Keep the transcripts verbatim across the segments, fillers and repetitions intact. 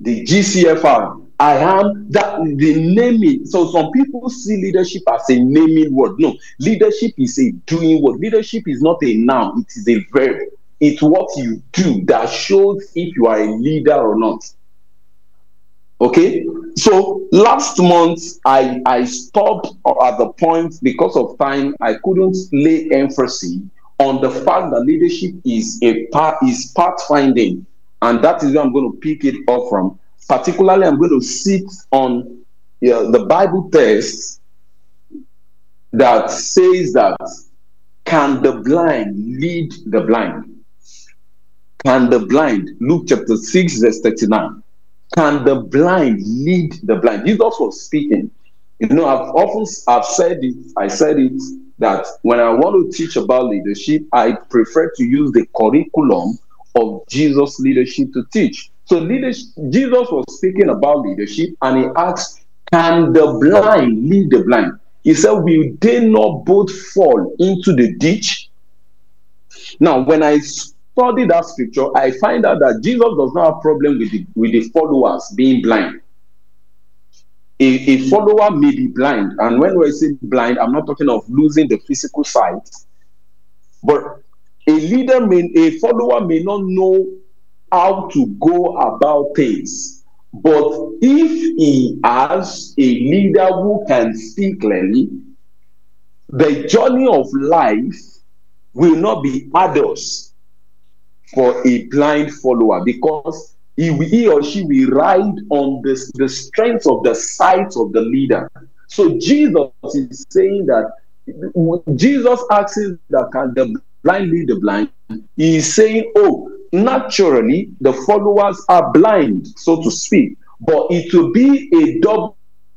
the G C F R. I am that the naming. So some people see leadership as a naming word. No, leadership is a doing word. Leadership is not a noun, it is a verb. It's what you do that shows if you are a leader or not. Okay, so last month I I stopped at the point because of time. I couldn't lay emphasis on the fact that leadership is a part is pathfinding, and that is where I'm going to pick it up from. Particularly, I'm going to sit on you know, the Bible text that says that can the blind lead the blind? Can the blind, Luke chapter six, verse thirty-nine, can the blind lead the blind? Jesus was speaking. You know, I've often I've said it, I said it, that when I want to teach about leadership, I prefer to use the curriculum of Jesus' leadership to teach. So leadership, Jesus was speaking about leadership, and he asked, can the blind lead the blind? He said, will they not both fall into the ditch? Now, when I study that scripture, I find out that Jesus does not have a problem with the, with the followers being blind. A, a follower may be blind, and when I say blind, I'm not talking of losing the physical sight, but a leader may, a follower may not know how to go about things. But if he has a leader who can speak clearly, the journey of life will not be arduous for a blind follower, because he, he or she will ride on the, the strength of the sight of the leader. So Jesus is saying that Jesus asks that can the blind lead the blind. He is saying, oh, naturally, the followers are blind, so to speak, but it will be a double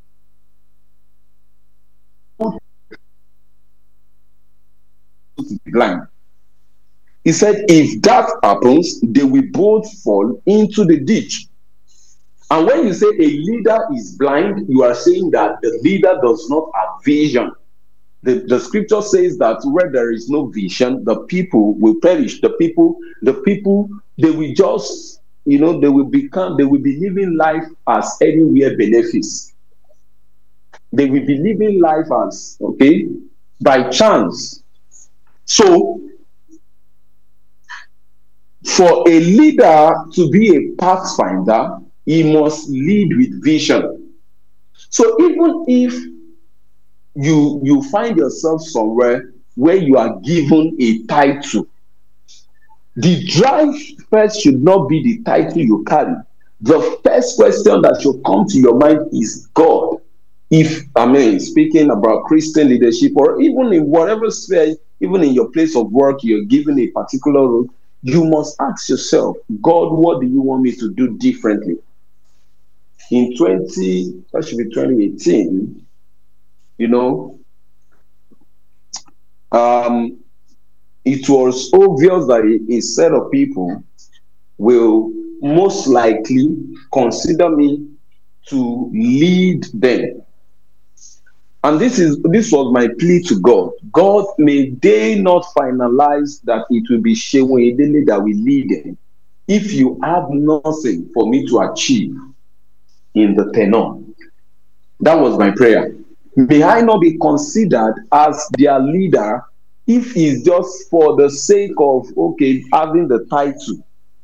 blind. He said, if that happens, they will both fall into the ditch. And when you say a leader is blind, you are saying that the leader does not have vision. The, the scripture says that where there is no vision, the people will perish. The people, the people, they will just, you know, they will become, they will be living life as anywhere benefits. They will be living life as, okay, by chance. So, for a leader to be a pathfinder, he must lead with vision. So even if you you find yourself somewhere where you are given a title, the drive first should not be the title you carry. The first question that should come to your mind is God. If, I mean, speaking about Christian leadership, or even in whatever sphere, even in your place of work, you're given a particular role, you must ask yourself, God, what do you want me to do differently? In twenty, that should be twenty eighteen, you know, um, it was obvious that a, a set of people will most likely consider me to lead them. And this is this was my plea to God. God, may they not finalize that it will be Seun Oyedele that will lead them if you have nothing for me to achieve in the tenor. That was my prayer. May I not be considered as their leader if it's just for the sake of, okay, having the title.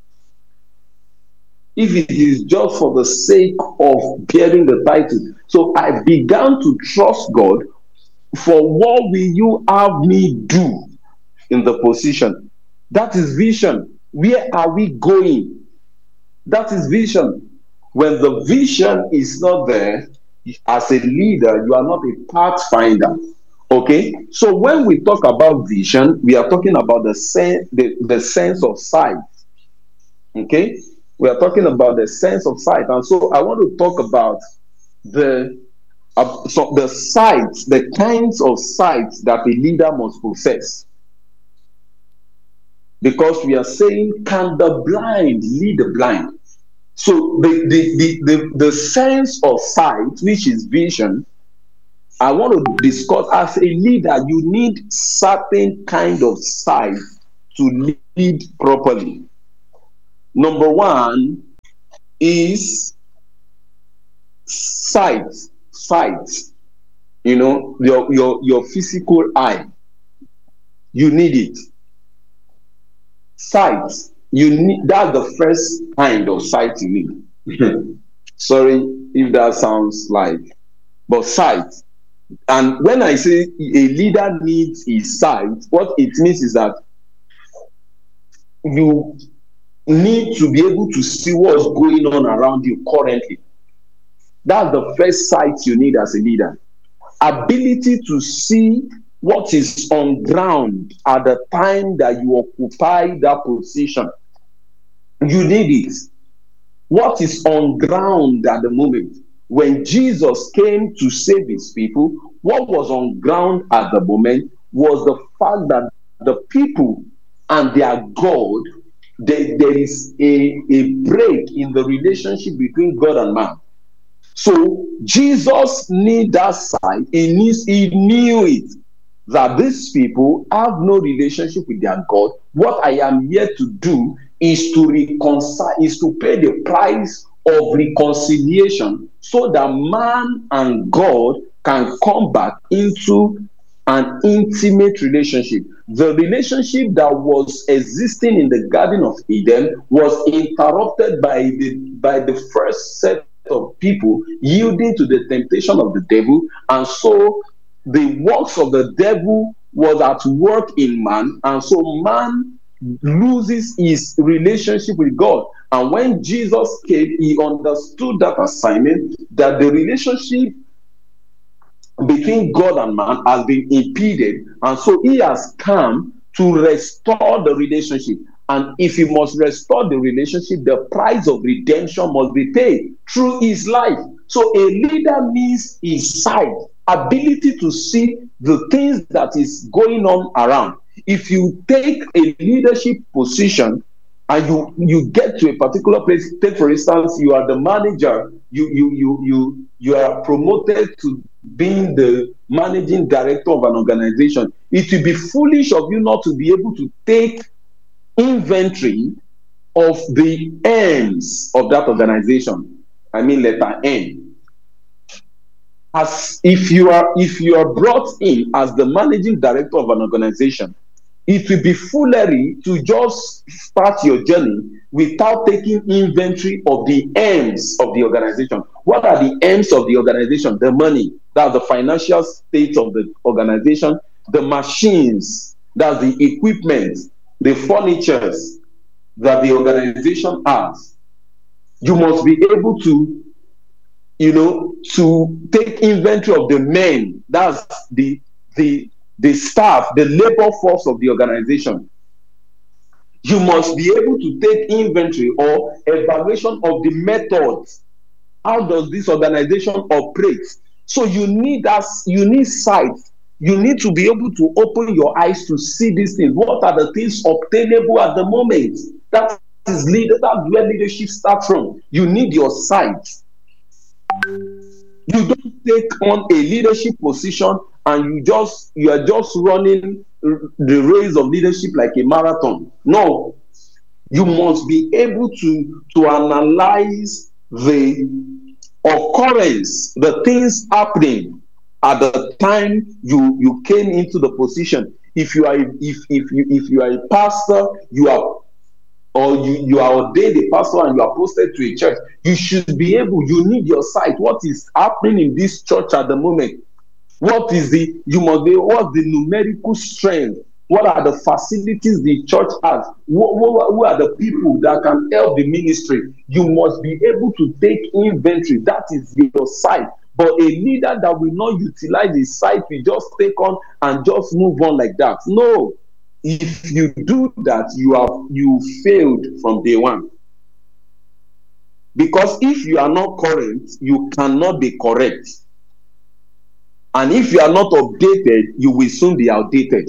If it is just for the sake of bearing the title. So I began to trust God for what will you have me do in the position. That is vision. Where are we going? That is vision. When the vision is not there, as a leader, you are not a pathfinder. Okay? So when we talk about vision, we are talking about the, sen- the, the sense of sight. Okay? We are talking about the sense of sight. And so I want to talk about the uh, so the sights, the kinds of sights that a leader must possess. Because we are saying, can the blind lead the blind? So the, the, the, the, the sense of sight, which is vision, I want to discuss as a leader, you need certain kind of sight to lead properly. Number one is Sight, sight, you know, your your your physical eye, you need it. Sight, you need, that's the first kind of sight you need. Sorry if that sounds like, but sight. And when I say a leader needs his sight, what it means is that you need to be able to see what's going on around you currently. That's the first sight you need as a leader. Ability to see what is on ground at the time that you occupy that position. You need it. What is on ground at the moment? When Jesus came to save his people, what was on ground at the moment was the fact that the people and their God, they, there is a, a break in the relationship between God and man. So Jesus need that side. He needs, he knew it, that these people have no relationship with their God. What I am here to do is to reconcile, is to pay the price of reconciliation, so that man and God can come back into an intimate relationship. The relationship that was existing in the Garden of Eden was interrupted by the by the first set of people yielding to the temptation of the devil, and so the works of the devil was at work in man, and so man loses his relationship with God. And when Jesus came, he understood that assignment, that the relationship between God and man has been impeded, and so he has come to restore the relationship. And if he must restore the relationship, the price of redemption must be paid through his life. So a leader means his sight, ability to see the things that is going on around. If you take a leadership position and you you get to a particular place, take for instance, you are the manager, you you you you you are promoted to being the managing director of an organization, it will be foolish of you not to be able to take inventory of the aims of that organization. I mean letter N. As if you are if you are brought in as the managing director of an organization, it will be foolery to just start your journey without taking inventory of the aims of the organization. What are the aims of the organization? The money, that's the financial state of the organization. The machines, that's the equipment, the furnitures that the organization has. You must be able to, you know, to take inventory of the men, that's the the the staff, the labor force of the organization. You must be able to take inventory or evaluation of the methods. How does this organization operate? So you need us, you need sight. You need to be able to open your eyes to see these things. What are the things obtainable at the moment? That is leader, that's where leadership starts from. You need your sight. You don't take on a leadership position and you just you are just running the race of leadership like a marathon. No, you must be able to to analyze the occurrence, the things happening at the time you you came into the position. If you are if if you if you are a pastor, you are or you, you are ordained a pastor and you are posted to a church, you should be able, you need your sight. What is happening in this church at the moment? What is the, you must be, what's the numerical strength? What are the facilities the church has? Who, who, who are the people that can help the ministry? You must be able to take inventory. That is your sight. But a leader that will not utilize his sight will just take on and just move on like that. No. If you do that, you have you failed from day one. Because if you are not current, you cannot be correct. And if you are not updated, you will soon be outdated.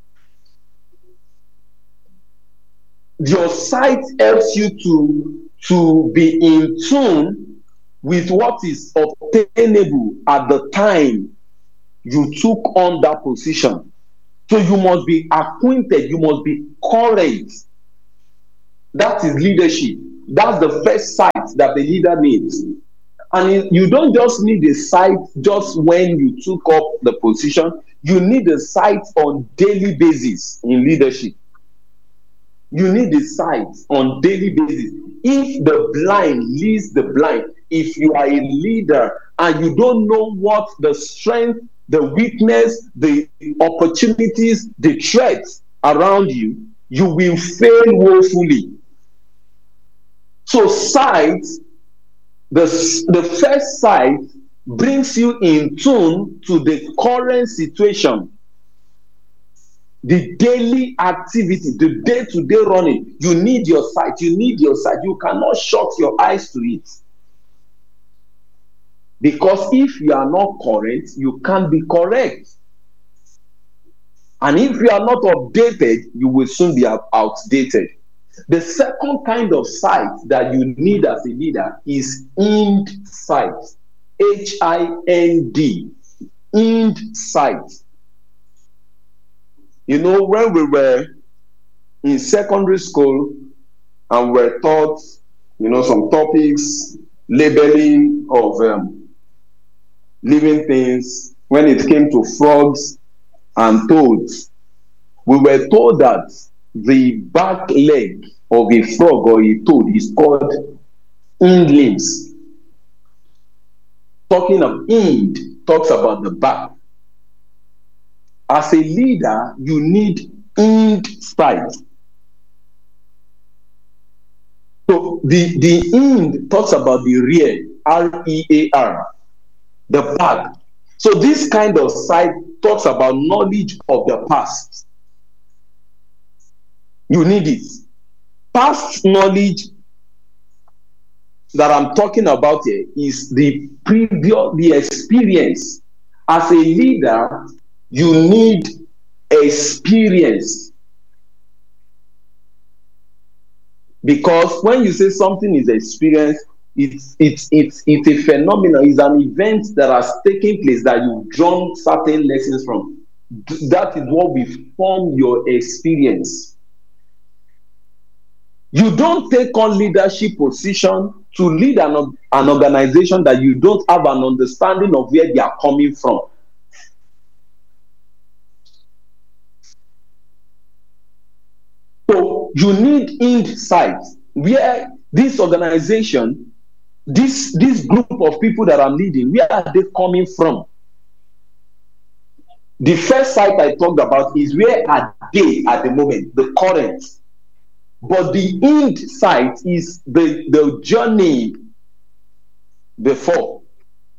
Your sight helps you to, to be in tune with what is obtainable at the time you took on that position. So you must be acquainted, you must be current. That is leadership. That's the first sight that the leader needs. And it, you don't just need a sight just when you took up the position. You need a sight on daily basis in leadership. You need a sight on daily basis. If the blind leads the blind, if you are a leader and you don't know what the strength, the weakness, the opportunities, the threats around you, you will fail woefully. So sight, the, the first sight brings you in tune to the current situation, the daily activity, the day-to-day running. You need your sight. You need your sight. You cannot shut your eyes to it. Because if you are not correct, you can't be correct. And if you are not updated, you will soon be outdated. The second kind of sight that you need as a leader is hind sight. H I N D. Hind sight. You know, when we were in secondary school and were taught, you know, some topics, labeling of um, living things, when it came to frogs and toads, we were told that the back leg of a frog or a toad is called hind limbs. Talking of hind talks about the back. As a leader, you need hind sight. So the, the hind talks about the rear, R E A R, the back. So this kind of sight talks about knowledge of the past. You need it. Past knowledge that I'm talking about here is the previous, the experience. As a leader, you need experience. Because when you say something is experience, it's it's it's it's a phenomenon, it's an event that has taken place that you've drawn certain lessons from. That is what will form your experience. You don't take on leadership position to lead an, an organization that you don't have an understanding of where they are coming from. So you need insight where this organization, this, this group of people that I'm leading, where are they coming from? The first sight I talked about is where are they at the moment, the current. But the hind sight is the, the journey before.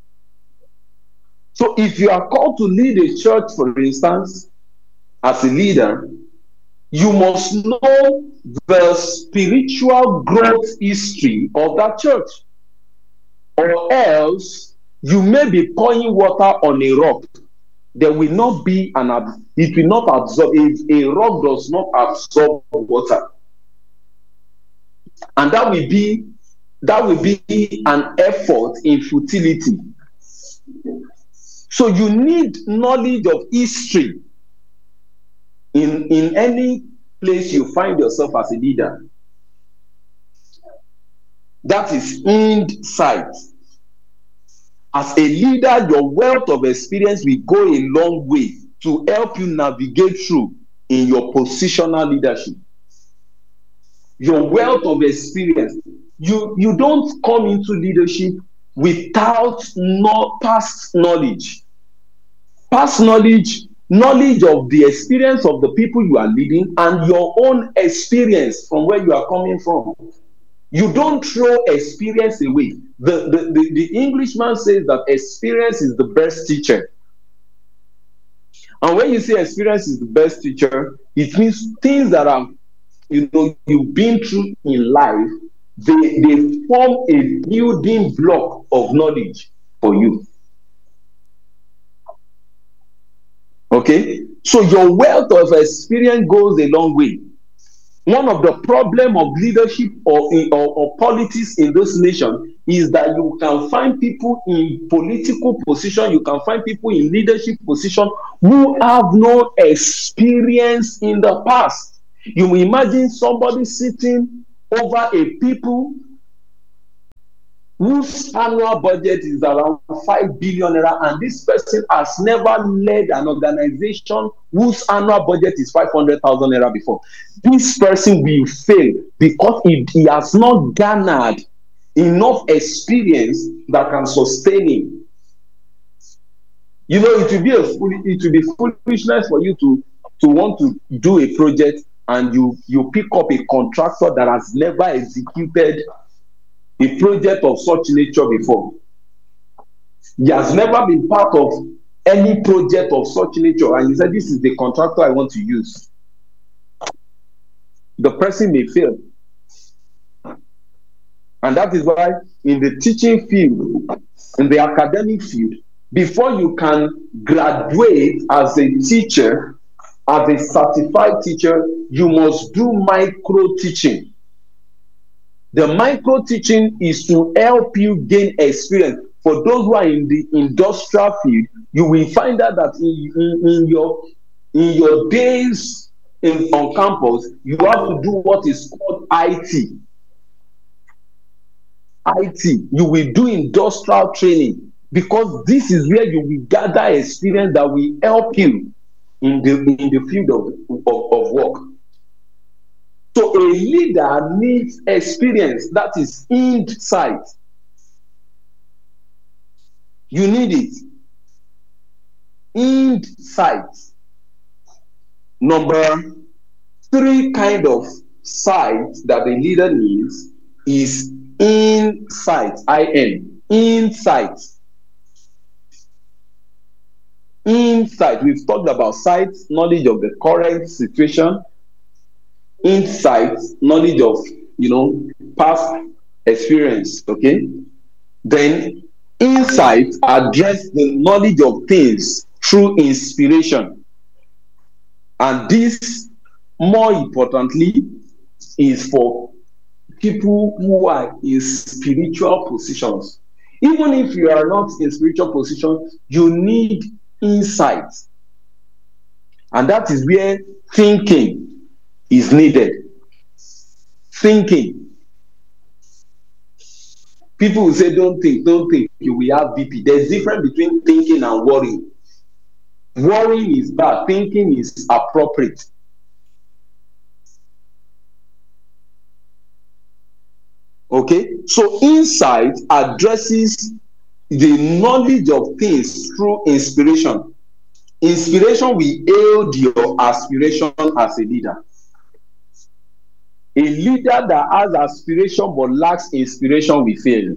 So if you are called to lead a church, for instance, as a leader, you must know the spiritual growth history of that church. Or else you may be pouring water on a rock. There will not be an, it will not absorb, a, a rock does not absorb water. And that will be that will be an effort in futility. So you need knowledge of history in, in any place you find yourself as a leader. That is hind sight. As a leader, your wealth of experience will go a long way to help you navigate through in your positional leadership. Your wealth of experience. You, you don't come into leadership without no past knowledge. Past knowledge, knowledge of the experience of the people you are leading and your own experience from where you are coming from. You don't throw experience away. The, the, the, the Englishman says that experience is the best teacher. And when you say experience is the best teacher, it means things that are, you know, you've been through in life, they, they form a building block of knowledge for you. Okay? So your wealth of experience goes a long way. One of the problems of leadership or, or, or politics in this nation is that you can find people in political position, you can find people in leadership position who have no experience in the past. You imagine somebody sitting over a people whose annual budget is around five billion naira, and this person has never led an organization whose annual budget is five hundred thousand naira before. This person will fail because he, he has not garnered enough experience that can sustain him. You know, it will be a it will be foolishness for you to to want to do a project and you you pick up a contractor that has never executed a project of such nature before. He has never been part of any project of such nature, and he said, "This is the contractor I want to use." The person may fail. And that is why in the teaching field, in the academic field, before you can graduate as a teacher, as a certified teacher, you must do micro teaching. The micro teaching is to help you gain experience. For those who are in the industrial field, you will find out that in, in, in your in your days in, on campus, you have to do what is called I T. I T. You will do industrial training because this is where you will gather experience that will help you in the in the field of, of, of work. So a leader needs experience that is insight. You need it. Insight. Number three kind of sight that a leader needs is insight. I N. Insight. Insight. We've talked about sight, knowledge of the current situation. Insight, knowledge of, you know, past experience. Okay. Then insight address the knowledge of things through inspiration. And this, more importantly, is for people who are in spiritual positions. Even if you are not in spiritual position, you need insight. And that is where thinking is needed. Thinking. People will say, don't think, don't think, you will have B P. There's a difference between thinking and worrying. Worrying is bad, thinking is appropriate. Okay, so insight addresses the knowledge of things through inspiration. Inspiration will aid your aspiration as a leader. A leader that has aspiration but lacks inspiration will fail.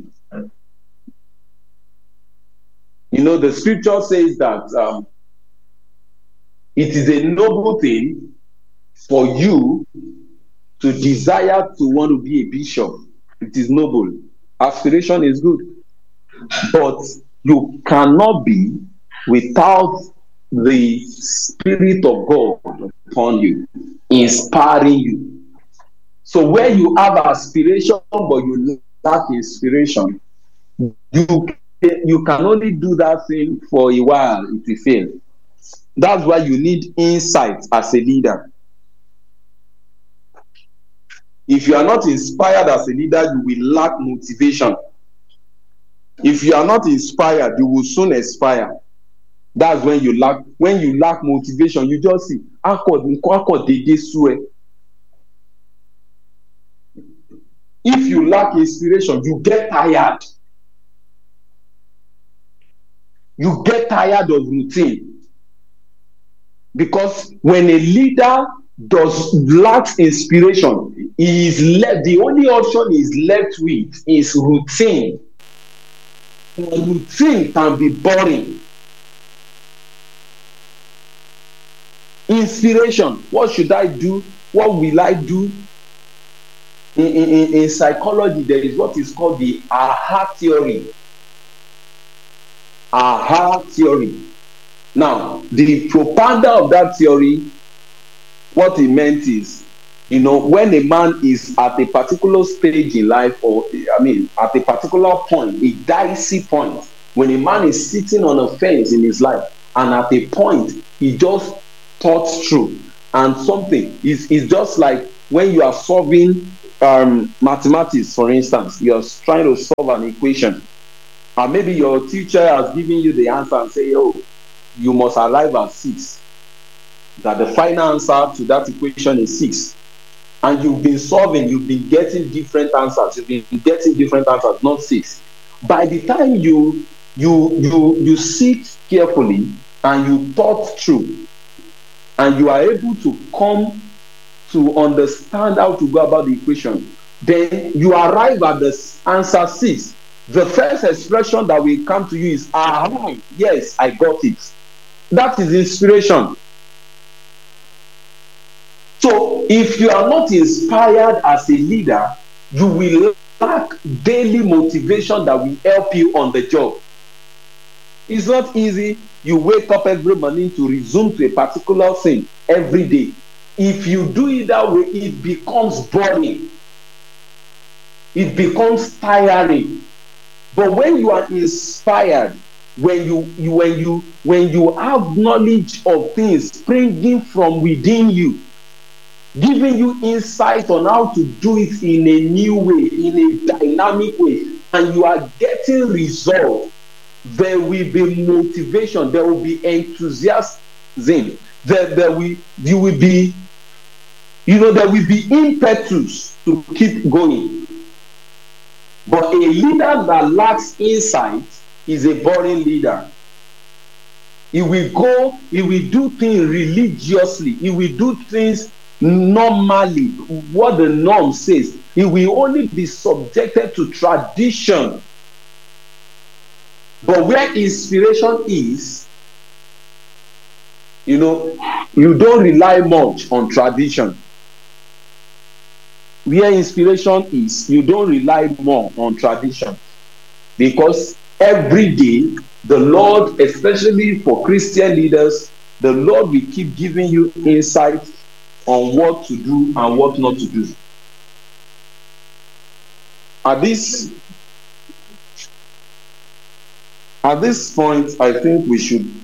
You know, the scripture says that um, it is a noble thing for you to desire to want to be a bishop. It is noble. Aspiration is good. But you cannot be without the Spirit of God upon you, inspiring you. So where you have aspiration but you lack inspiration, you, you can only do that thing for a while, it will fail. That's why you need insight as a leader. If you are not inspired as a leader, you will lack motivation. If you are not inspired, you will soon expire. That's when you lack when you lack motivation. You just see, if you lack inspiration, you get tired. You get tired of routine. Because when a leader does lacks inspiration, he is left, the only option he is left with is routine. Routine can be boring. Inspiration. What should I do? What will I do? In, in, in psychology, there is what is called the aha theory. Aha theory. Now, the propounder of that theory, what it meant is, you know, when a man is at a particular stage in life, or I mean, at a particular point, a dicey point, when a man is sitting on a fence in his life, and at a point, he just thought through, and something is is just like when you are solving um, mathematics, for instance, you're trying to solve an equation, and maybe your teacher has given you the answer and say, oh, you must arrive at six, that the final answer to that equation is six. And you've been solving, you've been getting different answers, you've been getting different answers, not six. By the time you you you you sit carefully and you thought through, and you are able to come to understand how to go about the equation, then you arrive at the answer six. The first expression that will come to you is, ah, yes, I got it. That is inspiration. So if you are not inspired as a leader, you will lack daily motivation that will help you on the job. It's not easy. You wake up every morning to resume to a particular thing every day. If you do it that way, it becomes boring. It becomes tiring. But when you are inspired, when you, you when you when you have knowledge of things springing from within you, giving you insight on how to do it in a new way, in a dynamic way, and you are getting results, there will be motivation, there will be enthusiasm, there, there will, you will be, you know, there will be impetus to keep going. But a leader that lacks insight is a boring leader. He will go, he will do things religiously, he will do things normally, what the norm says. He will only be subjected to tradition. But where inspiration is, you know, you don't rely much on tradition. Where inspiration is, you don't rely more on tradition. Because every day, the Lord, especially for Christian leaders, the Lord will keep giving you insight on what to do and what not to do. At this, at this point, I think we should